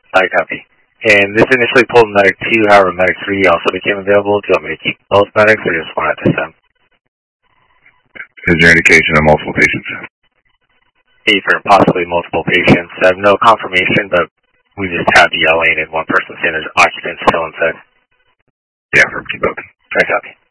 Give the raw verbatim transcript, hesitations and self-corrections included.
I copy. And this initially pulled medic two, however, medic three also became available. Do you want me to keep both medics or just one at this time? Is there indication of multiple patients? A for possibly multiple patients. I have no confirmation, but we just have the yelling and one person saying there's occupants still inside. Yeah, for keep open. I copy.